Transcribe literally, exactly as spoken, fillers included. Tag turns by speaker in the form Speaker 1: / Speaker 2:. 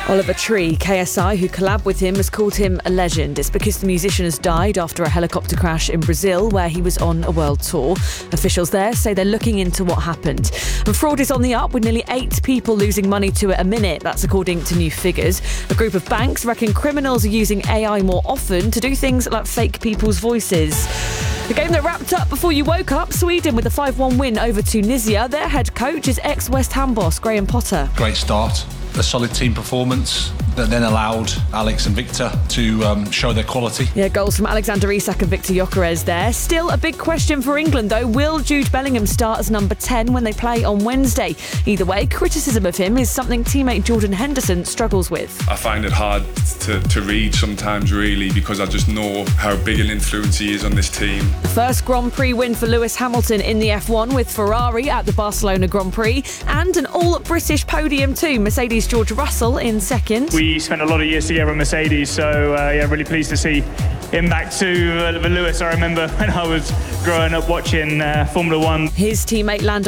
Speaker 1: Oliver Tree, K S I, who collabed with him, has called him a legend. It's because the musician has died after a helicopter crash in Brazil, where he was on a world tour. Officials there say they're looking into what happened. And fraud is on the up, with nearly eight people losing money to it a minute. That's according to new figures. A group of banks reckon criminals are using A I more often to do things like fake people's voices. The game that wrapped up before you woke up, Sweden with a five one win over Tunisia. Their head coach is ex-West Ham boss Graham Potter.
Speaker 2: Great start, a solid team performance that then allowed Alex and Victor to um, show their quality.
Speaker 1: Yeah, goals from Alexander Isak and Victor Gyökeres there. Still a big question for England, though. Will Jude Bellingham start as number ten when they play on Wednesday? Either way, criticism of him is something teammate Jordan Henderson struggles with.
Speaker 3: I find it hard to, to read sometimes, really, because I just know how big an influence he is on this team.
Speaker 1: The first Grand Prix win for Lewis Hamilton in the F one with Ferrari at the Barcelona Grand Prix, and an all-British podium too. Mercedes' George Russell in second.
Speaker 4: We spent a lot of years together at Mercedes, so uh, yeah, really pleased to see him back to uh, Lewis. I remember when I was growing up watching uh, Formula One.
Speaker 1: His teammate Lando